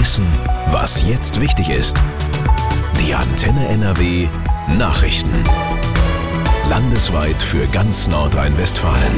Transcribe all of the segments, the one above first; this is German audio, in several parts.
wissen, was jetzt wichtig ist. Die Antenne NRW Nachrichten. Landesweit für ganz Nordrhein-Westfalen.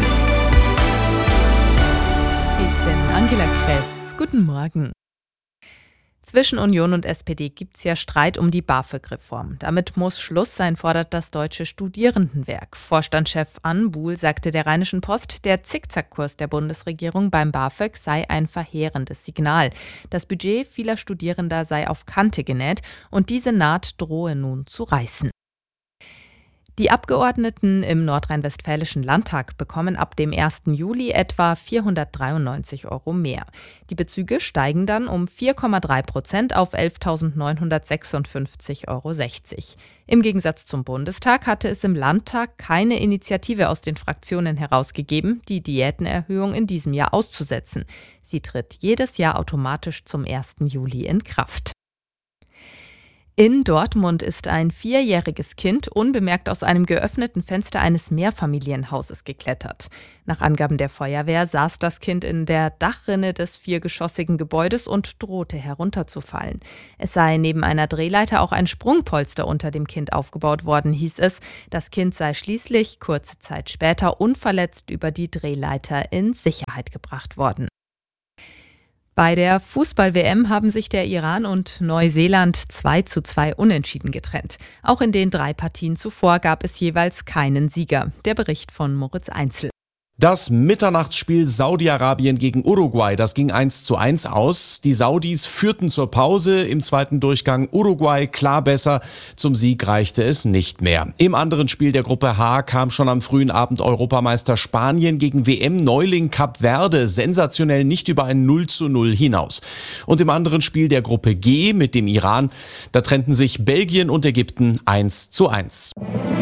Ich bin Angela Kress. Guten Morgen. Zwischen Union und SPD gibt es ja Streit um die BAföG-Reform. Damit muss Schluss sein, fordert das Deutsche Studierendenwerk. Vorstandschef Ann Buhl sagte der Rheinischen Post, der Zickzackkurs der Bundesregierung beim BAföG sei ein verheerendes Signal. Das Budget vieler Studierender sei auf Kante genäht und diese Naht drohe nun zu reißen. Die Abgeordneten im nordrhein-westfälischen Landtag bekommen ab dem 1. Juli etwa 493 € mehr. Die Bezüge steigen dann um 4,3% auf 11.956,60 €. Im Gegensatz zum Bundestag hatte es im Landtag keine Initiative aus den Fraktionen herausgegeben, die Diätenerhöhung in diesem Jahr auszusetzen. Sie tritt jedes Jahr automatisch zum 1. Juli in Kraft. In Dortmund ist ein 4-jähriges Kind unbemerkt aus einem geöffneten Fenster eines Mehrfamilienhauses geklettert. Nach Angaben der Feuerwehr saß das Kind in der Dachrinne des 4-geschossigen Gebäudes und drohte herunterzufallen. Es sei neben einer Drehleiter auch ein Sprungpolster unter dem Kind aufgebaut worden, hieß es. Das Kind sei schließlich kurze Zeit später unverletzt über die Drehleiter in Sicherheit gebracht worden. Bei der Fußball-WM haben sich der Iran und Neuseeland 2:2 unentschieden getrennt. Auch in den 3 Partien zuvor gab es jeweils keinen Sieger. Der Bericht von Moritz Einzel. Das Mitternachtsspiel Saudi-Arabien gegen Uruguay, das ging 1:1 aus. Die Saudis führten zur Pause, im zweiten Durchgang Uruguay klar besser. Zum Sieg reichte es nicht mehr. Im anderen Spiel der Gruppe H kam schon am frühen Abend Europameister Spanien gegen WM-Neuling Kap Verde sensationell nicht über ein 0:0 hinaus. Und im anderen Spiel der Gruppe G mit dem Iran, da trennten sich Belgien und Ägypten 1:1.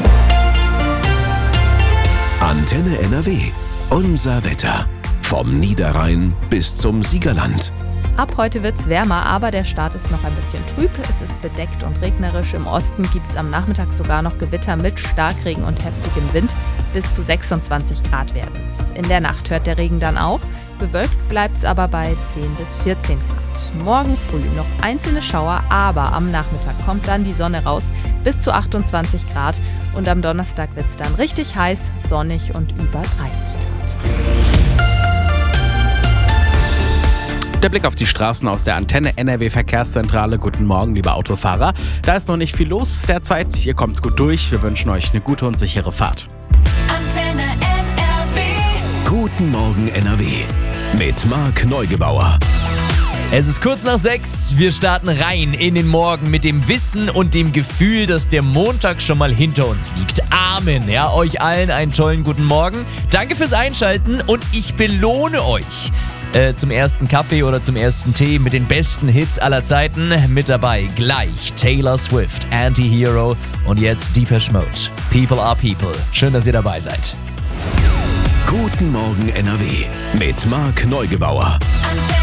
Antenne NRW. Unser Wetter. Vom Niederrhein bis zum Siegerland. Ab heute wird's wärmer, aber der Start ist noch ein bisschen trüb. Es ist bedeckt und regnerisch. Im Osten gibt's am Nachmittag sogar noch Gewitter mit Starkregen und heftigem Wind. Bis zu 26 Grad werden's. In der Nacht hört der Regen dann auf. Bewölkt bleibt's aber bei 10 bis 14 Grad. Morgen früh noch einzelne Schauer, aber am Nachmittag kommt dann die Sonne raus. Bis zu 28 Grad. Und am Donnerstag wird's dann richtig heiß, sonnig und über 30 Grad. Der Blick auf die Straßen aus der Antenne NRW Verkehrszentrale. Guten Morgen, liebe Autofahrer. Da ist noch nicht viel los derzeit. Ihr kommt gut durch. Wir wünschen euch eine gute und sichere Fahrt. Antenne NRW. Guten Morgen NRW. Mit Marc Neugebauer. Es ist kurz nach 6. Wir starten rein in den Morgen mit dem Wissen und dem Gefühl, dass der Montag schon mal hinter uns liegt. Amen. Ja, euch allen einen tollen guten Morgen. Danke fürs Einschalten und ich belohne euch zum ersten Kaffee oder zum ersten Tee mit den besten Hits aller Zeiten. Mit dabei gleich Taylor Swift, Anti-Hero und jetzt Depeche Mode. People are People. Schön, dass ihr dabei seid. Guten Morgen NRW mit Marc Neugebauer.